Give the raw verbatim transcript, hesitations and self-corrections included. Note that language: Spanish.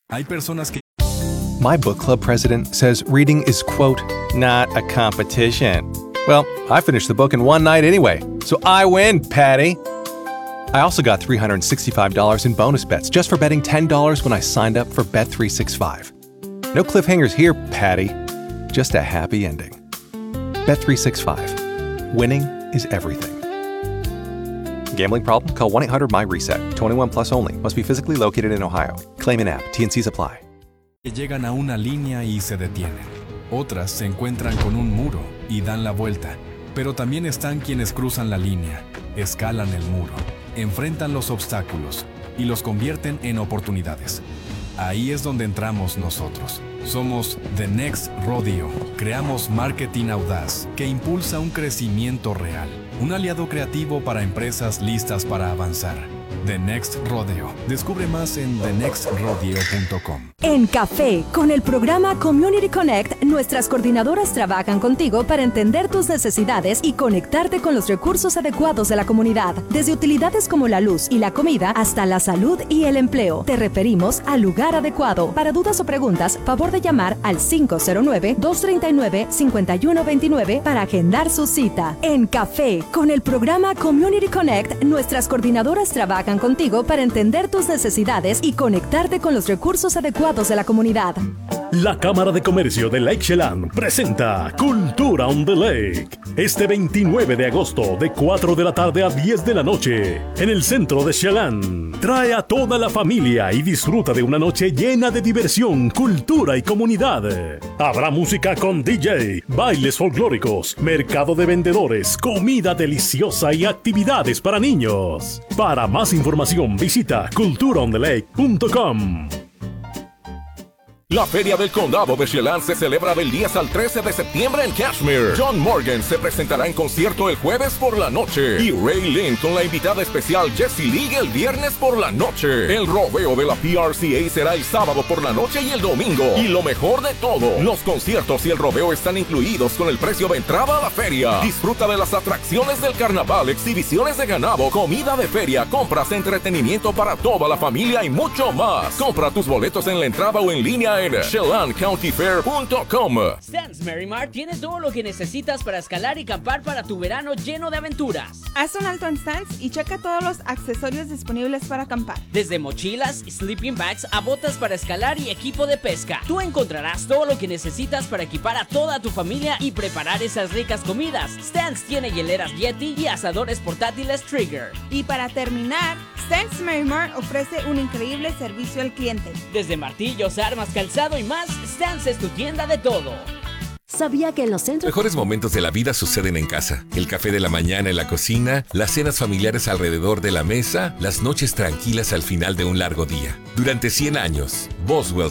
Hay personas que... My book club president says reading is, quote, not a competition. Well, I finished the book in one night anyway, so I win, Patty. I also got three hundred sixty-five dollars in bonus bets just for betting ten dollars when I signed up for Bet three sixty-five. No cliffhangers here, Patty. Just a happy ending. Bet three sixty-five. Winning is everything. Gambling problem? Call one eight hundred M Y reset. twenty-one plus only. Must be physically located in Ohio. Claim in app. T N Cs apply. llegan a una línea y se detienen. Otras se encuentran con un muro y dan la vuelta. Pero también están quienes cruzan la línea, escalan el muro, enfrentan los obstáculos y los convierten en oportunidades. Ahí es donde entramos nosotros. Somos The Next Rodeo. Creamos marketing audaz que impulsa un crecimiento real. Un aliado creativo para empresas listas para avanzar. The Next Rodeo. Descubre más en the next rodeo punto com. En Café, con el programa Community Connect, nuestras coordinadoras trabajan contigo para entender tus necesidades y conectarte con los recursos adecuados de la comunidad. Desde utilidades como la luz y la comida hasta la salud y el empleo. Te referimos al lugar adecuado. Para dudas o preguntas, favor de llamar al cinco cero nueve, dos tres nueve, cinco uno dos nueve para agendar su cita. En Café, con el programa Community Connect, nuestras coordinadoras trabajan contigo para entender tus necesidades y conectarte con los recursos adecuados de la comunidad. La Cámara de Comercio de Lake Chelan presenta Cultura on the Lake este veintinueve de agosto de cuatro de la tarde a diez de la noche en el centro de Chelan. Trae a toda la familia y disfruta de una noche llena de diversión, cultura y comunidad. Habrá música con D J, bailes folclóricos, mercado de vendedores, comida deliciosa y actividades para niños. Para más información visita cultura on the lake punto com. La Feria del Condado de Chelan se celebra del diez al trece de septiembre en Cashmere. John Morgan se presentará en concierto el jueves por la noche y Ray Lynn con la invitada especial Jessie League el viernes por la noche. El rodeo de la P R C A será el sábado por la noche y el domingo. Y lo mejor de todo, los conciertos y el rodeo están incluidos con el precio de entrada a la feria. Disfruta de las atracciones del carnaval, exhibiciones de ganado, comida de feria, compras, entretenimiento para toda la familia y mucho más. Compra tus boletos en la entrada o en línea en chelan county fair punto com. Stans Merrimar tiene todo lo que necesitas para escalar y acampar para tu verano lleno de aventuras. Haz un alto en Stans y checa todos los accesorios disponibles para acampar. Desde mochilas, sleeping bags a botas para escalar y equipo de pesca. Tú encontrarás todo lo que necesitas para equipar a toda tu familia y preparar esas ricas comidas. Stans tiene hieleras Yeti y asadores portátiles Trigger. Y para terminar, Stans Merrimar ofrece un increíble servicio al cliente. Desde martillos, armas, calzado y más, Stans es tu tienda de todo. ¿Sabía que en los centros... Mejores momentos de la vida suceden en casa. El café de la mañana en la cocina, las cenas familiares alrededor de la mesa, las noches tranquilas al final de un largo día. Durante cien años, Boswell